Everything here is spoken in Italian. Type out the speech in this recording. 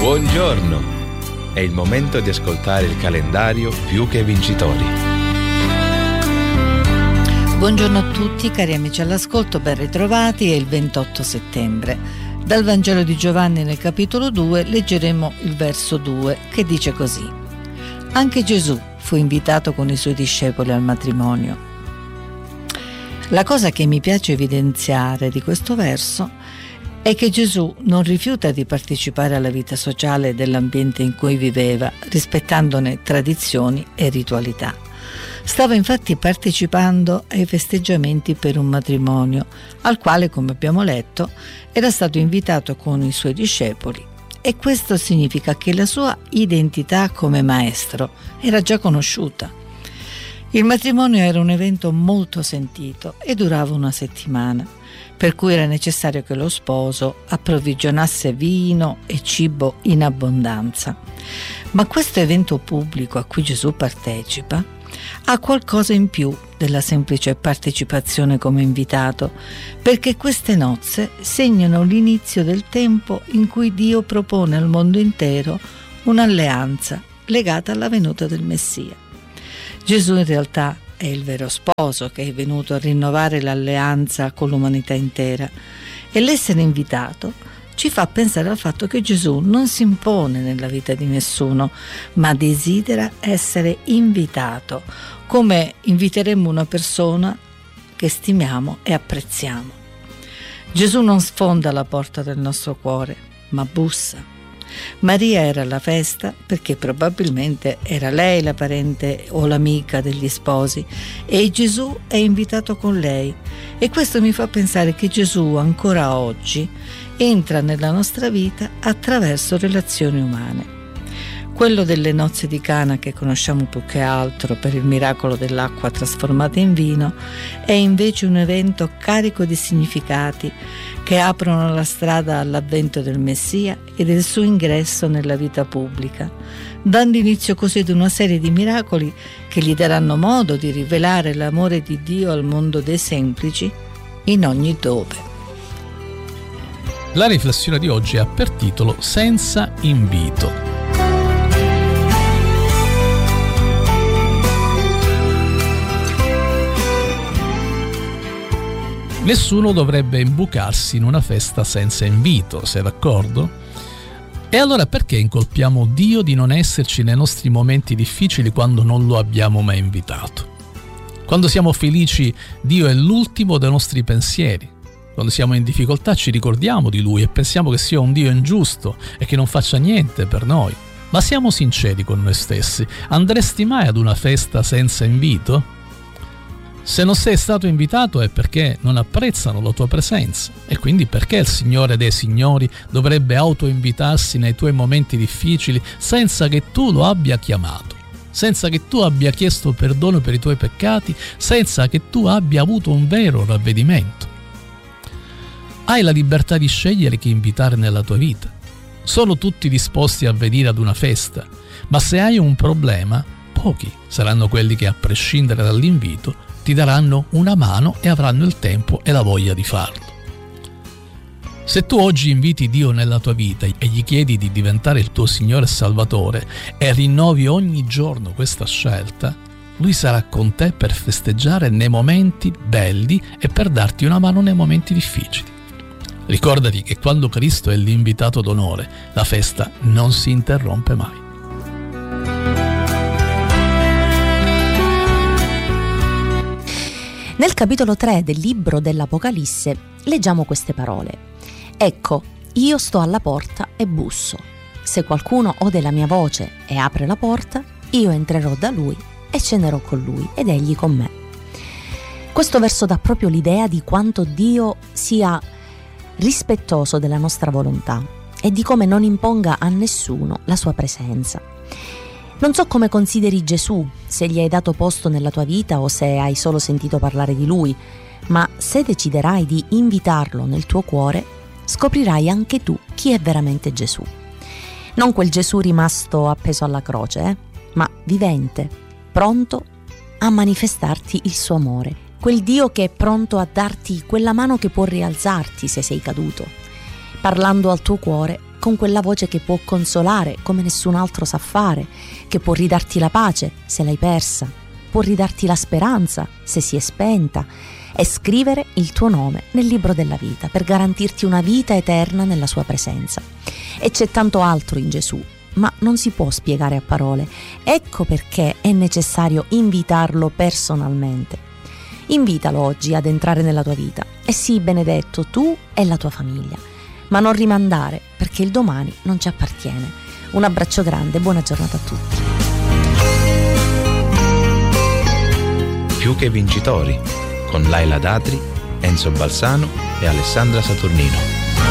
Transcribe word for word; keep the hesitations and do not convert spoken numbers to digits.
Buongiorno! È il momento di ascoltare il calendario Più che Vincitori. Buongiorno a tutti cari amici all'ascolto, ben ritrovati. È il ventotto settembre. Dal Vangelo di Giovanni nel capitolo due leggeremo il verso due che dice così: Anche Gesù fu invitato con i suoi discepoli al matrimonio. La cosa che mi piace evidenziare di questo verso è che Gesù non rifiuta di partecipare alla vita sociale dell'ambiente in cui viveva, rispettandone tradizioni e ritualità. Stava infatti partecipando ai festeggiamenti per un matrimonio, al quale, come abbiamo letto, era stato invitato con i suoi discepoli, e questo significa che la sua identità come maestro era già conosciuta. Il matrimonio era un evento molto sentito e durava una settimana, per cui era necessario che lo sposo approvvigionasse vino e cibo in abbondanza. Ma questo evento pubblico a cui Gesù partecipa ha qualcosa in più della semplice partecipazione come invitato, perché queste nozze segnano l'inizio del tempo in cui Dio propone al mondo intero un'alleanza legata alla venuta del Messia. Gesù in realtà è il vero sposo che è venuto a rinnovare l'alleanza con l'umanità intera, e l'essere invitato ci fa pensare al fatto che Gesù non si impone nella vita di nessuno, ma desidera essere invitato, come inviteremmo una persona che stimiamo e apprezziamo. Gesù non sfonda la porta del nostro cuore, ma bussa. Maria era alla festa perché probabilmente era lei la parente o l'amica degli sposi, e Gesù è invitato con lei, e questo mi fa pensare che Gesù ancora oggi entra nella nostra vita attraverso relazioni umane. Quello delle nozze di Cana, che conosciamo più che altro per il miracolo dell'acqua trasformata in vino, è invece un evento carico di significati che aprono la strada all'avvento del Messia e del suo ingresso nella vita pubblica, dando inizio così ad una serie di miracoli che gli daranno modo di rivelare l'amore di Dio al mondo dei semplici in ogni dove. La riflessione di oggi ha per titolo Senza invito. Nessuno dovrebbe imbucarsi in una festa senza invito, sei d'accordo? E allora perché incolpiamo Dio di non esserci nei nostri momenti difficili quando non lo abbiamo mai invitato? Quando siamo felici, Dio è l'ultimo dei nostri pensieri. Quando siamo in difficoltà ci ricordiamo di Lui e pensiamo che sia un Dio ingiusto e che non faccia niente per noi. Ma siamo sinceri con noi stessi. Andresti mai ad una festa senza invito? Se non sei stato invitato è perché non apprezzano la tua presenza, e quindi perché il Signore dei Signori dovrebbe autoinvitarsi nei tuoi momenti difficili senza che tu lo abbia chiamato, senza che tu abbia chiesto perdono per i tuoi peccati, senza che tu abbia avuto un vero ravvedimento. Hai la libertà di scegliere chi invitare nella tua vita. Sono tutti disposti a venire ad una festa, ma se hai un problema, pochi saranno quelli che, a prescindere dall'invito, ti daranno una mano e avranno il tempo e la voglia di farlo. Se tu oggi inviti Dio nella tua vita e gli chiedi di diventare il tuo Signore e Salvatore e rinnovi ogni giorno questa scelta, Lui sarà con te per festeggiare nei momenti belli e per darti una mano nei momenti difficili. Ricordati che quando Cristo è l'invitato d'onore, la festa non si interrompe mai. Nel capitolo tre del libro dell'Apocalisse leggiamo queste parole: Ecco, io sto alla porta e busso. Se qualcuno ode la mia voce e apre la porta, io entrerò da lui e cenerò con lui ed egli con me. Questo verso dà proprio l'idea di quanto Dio sia rispettoso della nostra volontà e di come non imponga a nessuno la sua presenza. Non so come consideri Gesù, se gli hai dato posto nella tua vita o se hai solo sentito parlare di Lui, ma se deciderai di invitarlo nel tuo cuore, scoprirai anche tu chi è veramente Gesù. Non quel Gesù rimasto appeso alla croce, eh? ma vivente, pronto a manifestarti il suo amore. Quel Dio che è pronto a darti quella mano che può rialzarti se sei caduto, parlando al tuo cuore con quella voce che può consolare come nessun altro sa fare, che può ridarti la pace se l'hai persa, può ridarti la speranza se si è spenta, e scrivere il tuo nome nel libro della vita per garantirti una vita eterna nella sua presenza. E c'è tanto altro in Gesù, ma non si può spiegare a parole. Ecco perché è necessario invitarlo personalmente. Invitalo oggi ad entrare nella tua vita e sii benedetto tu e la tua famiglia. Ma non rimandare, perché il domani non ci appartiene. Un abbraccio grande, buona giornata a tutti. Più che vincitori, con Laila Datri, Enzo Balsano e Alessandra Saturnino.